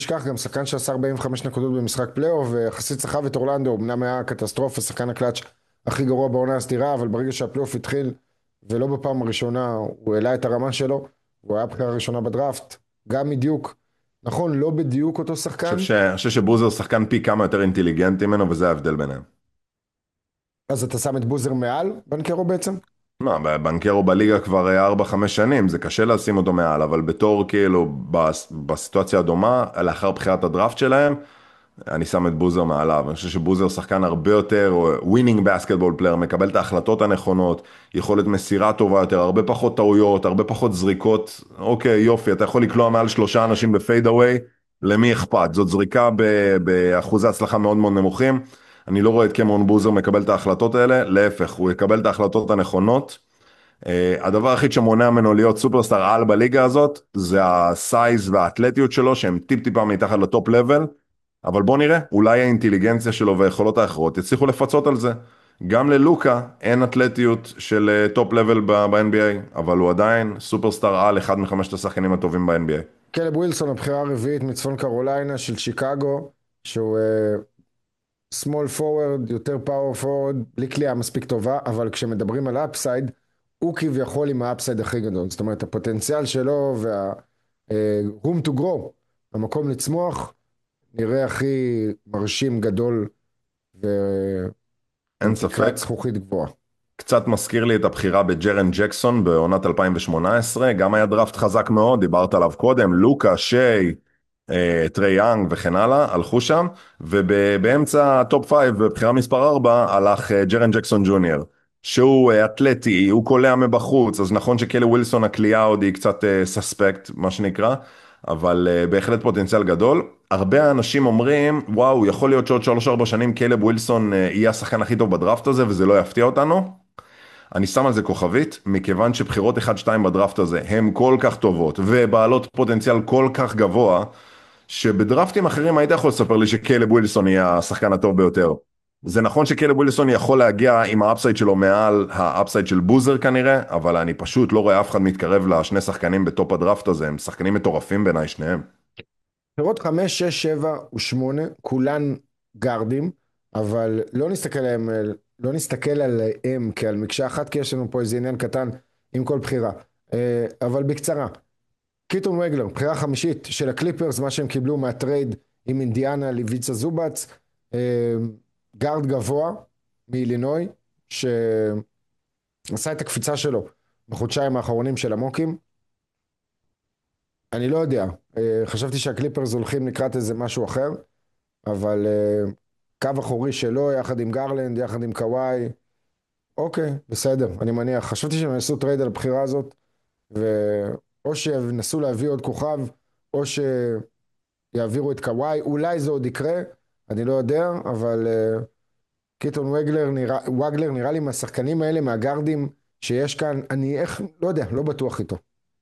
תשכח גם שחקן שעשה 45 נקודות במשחק פלייאוף, ויחסית סחב את אורלנדו, אמנם היה קטסטרופה, שחקן הקלאץ' הכי גרוע בעונה הסדירה, אבל ברגע שהפלייאוף התחיל, ולא בפעם הראשונה, הוא העלה את הרמה שלו, הוא היה הבחירה הראשונה בדראפט, גם מדיוק, נכון, לא בדיוק אותו שחקן, אני חושב שבוזר שחקן פי כמה יותר אינטליגנטי ממנו, וזה ההבדל ביניהם. אז אתה שם את בוזר מעל בנקרו בעצם? לא, בנקרו בליגה כבר 4-5 שנים, זה קשה לשים אותו מעל, אבל בתור כאילו בסיטואציה הדומה, לאחר בחירת הדראפט שלהם, אני שם את בוזר מעליו. אני חושב שבוזר שחקן הרבה יותר ווינינג בסקטבול פלייר, מקבל את ההחלטות הנכונות, יכולת מסירה טובה יותר, הרבה פחות טעויות, הרבה פחות זריקות. אוקיי, יופי, אתה יכול לקלוע מעל 3 אנשים בפייד אווי, למי אכפת? זאת זריקה באחוזי הצלחה מאוד מאוד נמוכים. אני לא רואה את קמרון בוזר מקבל את ההחלטות האלה, להפך, הוא יקבל את ההחלטות הנכונות. הדבר היחיד שמונע ממנו להיות סופרסטאר על בליגה הזאת, זה הסייז והאתלטיות שלו, שהם טיפ-טיפה מתחת לטופ לבל, אבל בוא נראה, אולי האינטליגנציה שלו והיכולות האחרות יצליחו לפצות על זה. גם ללוקה אין אתלטיות של טופ לבל ב-NBA, אבל הוא עדיין סופרסטאר על, אחד מחמשת השחקנים הטובים ב-NBA. קלב ווילסון, הבחירה הרביעית מצפון קרוליינה של שיקגו, שהוא small forward, יותר power forward, בלי קליעה מספיק טובה, אבל כשמדברים על אפסייד, הוא כביכול עם האפסייד הכי גדול. זאת אומרת, הפוטנציאל שלו room to grow, המקום לצמוח, נראה הכי מרשים, גדול, ועם אין תקרת ספק. זכוכית גבוהה. קצת מזכיר לי את הבחירה בג'רן ג'קסון בעונת 2018, גם היה דראפט חזק מאוד, דיברת עליו קודם, לוקה, שיי, טרי יאנג וכן הלאה, הלכו שם, ובאמצע הטופ 5, בבחירה מספר 4, הלך ג'רן ג'קסון ג'וניור, שהוא אתלטי, הוא קולע מבחוץ, אז נכון שקלי ווילסון הקליעה עוד היא קצת סספקט, מה שנקרא, אבל בהחלט פוטנציאל גדול. הרבה אנשים אומרים, וואו, יכול להיות שעוד 3-4 שנים קלב ווילסון יהיה השחקן הכי טוב בדראפט הזה, וזה לא יפתיע אותנו. אני שם על זה כוכבית, מכיוון שבחירות 1-2 בדראפט הזה הן כל כך טובות, ובעלות פוטנציאל כל כך גבוה, שבדראפטים אחרים היית יכול לספר לי שקלב ווילסון יהיה השחקן הטוב ביותר. זה נכון שקלב ווילסון יכול להגיע עם האפסייד שלו מעל האפסייד של בוזר כנראה, אבל אני פשוט לא רואה אף אחד מתקרב לשני שחקנים בטופ הדראפט הזה, הם שחקנים מטורפים בעיניי שניהם. פירות 5, 6, 7 ו8, כולן גארדים, אבל לא נסתכל עליהם כעל מקשה אחת, כי יש לנו פה איזה עניין קטן עם כל בחירה. אבל בקצרה, קיטון וגלר, בחירה חמישית של הקליפרס, מה שהם קיבלו מהטרייד עם אינדיאנה ליביצה זובץ, גארד גבוה מאילינוי, שעשה את הקפיצה שלו בחודשיים האחרונים של המוקים. אני לא יודע, חשבתי שהקליפרס הולכים לקראת איזה משהו אחר, אבל קו אחורי שלו יחד עם גרלנד, יחד עם קוואי, אוקיי, בסדר, אני מניח. חשבתי שהם יעשו טרייד על הבחירה הזאת, ואו שינסו להביא עוד כוכב, או שיעבירו את קוואי, אולי זה עוד יקרה, אני לא יודע, אבל קיטון וגלר נראה לי מהשחקנים האלה, מהגארדים שיש כאן, אני לא יודע, לא בטוח איתו.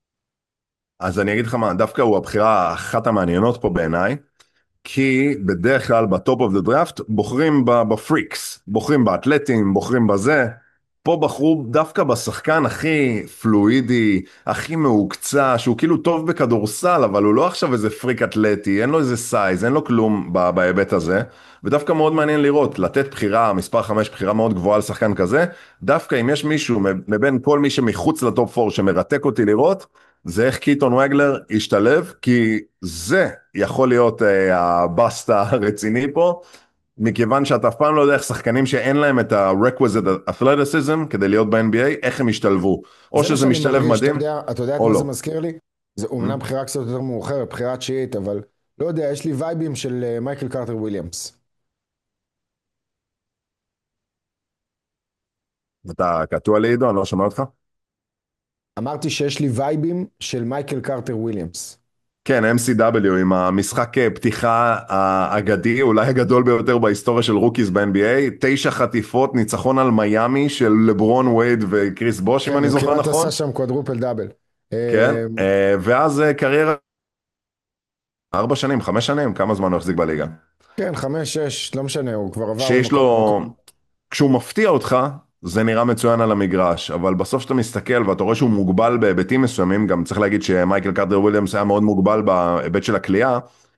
אז אני אגיד לך מה, דווקא הוא הבחירה אחת המעניינות פה בעיניי, כי בדרך כלל בטופ אוף דה דראפט בוחרים בפריקס, בוחרים באתלטים, בוחרים בזה. פה בחרו דווקא בשחקן הכי פלואידי, הכי מעוקצע, שהוא כאילו טוב בכדורסל, אבל הוא לא עכשיו איזה פריק אתלטי, אין לו איזה סייז, אין לו כלום בהיבט הזה. ודווקא מאוד מעניין לראות, לתת בחירה, מספר 5, בחירה מאוד גבוהה על שחקן כזה, דווקא אם יש מישהו מבין כל מי שמחוץ לטופ 4 שמרתק אותי לראות, זה איך קיטון וגלר ישתלב, כי זה יכול להיות הבאסט הרציני פה, מכיוון שאתה אף פעם לא יודע איך שחקנים שאין להם את ה-requisite athleticism כדי להיות ב-NBA, איך הם ישתלבו. או זה מה שזה שאני משתלב מרגיש, מדהים, אתה יודע את או מה זה לא. מזכיר לי? זה Hmm? אומנם בחירה קצת יותר מאוחרת, בחירה תשיעית, אבל לא יודע, יש לי וייבים של מייקל קרטר וויליאמס. אתה קטוע לי עידו, אני לא שומע אותך. אמרתי שיש לי וייבים של מייקל קרטר וויליאמס. כן, MCW עם המשחק פתיחה האגדי, אולי הגדול ביותר בהיסטוריה של רוקיס ב-NBA, 9 חטיפות, ניצחון על מיאמי של לברון וייד וקריס בוש, אם כן, אני הוא זוכר כמעט נכון. עשה שם קוואדרופל דאבל. כן, ואז קריירה 4 שנים, 5 שנים, כמה זמן הוא החזיק בליגה. כן, 5, 6, לא משנה, הוא כבר עבר שיש ממקום לו, למקום. כשהוא מפתיע אותך, זה נראה מצוין על המגרש, אבל בסוף שאתה מסתכל ואתה רואה שהוא מוגבל בהיבטים מסוימים, גם צריך להגיד שמייקל קרטר וויליאמס היה מאוד מוגבל בהיבט של הקליעה,